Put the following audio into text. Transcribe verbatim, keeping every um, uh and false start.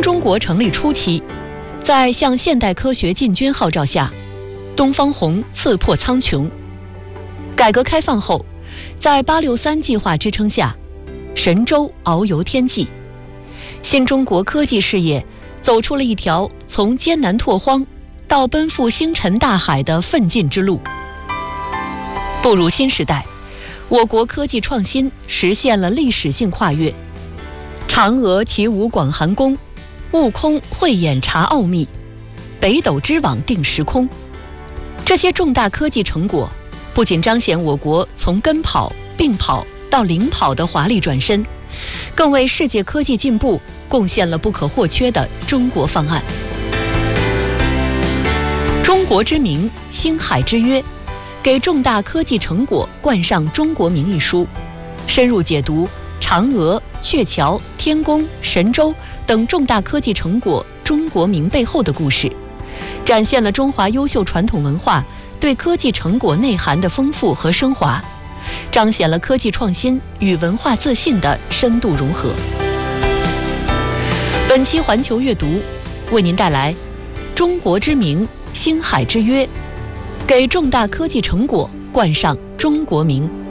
中国成立初期，在向现代科学进军号召下，东方红刺破苍穹。改革开放后，在八六三计划支撑下，神舟遨游天际，新中国科技事业走出了一条从艰难拓荒到奔赴星辰大海的奋进之路。步入新时代，我国科技创新实现了历史性跨越。嫦娥起舞广寒宫，悟空慧眼察奥秘，北斗之网定时空。这些重大科技成果不仅彰显我国从跟跑、并跑到领跑的华丽转身，更为世界科技进步贡献了不可或缺的中国方案。中国之名，星海之约，给重大科技成果冠上中国名一书，深入解读嫦娥、鹊桥、天宫、神舟等重大科技成果中国名背后的故事，展现了中华优秀传统文化对科技成果内涵的丰富和升华，彰显了科技创新与文化自信的深度融合。本期环球阅读为您带来中国之名，星海之约，给重大科技成果冠上中国名。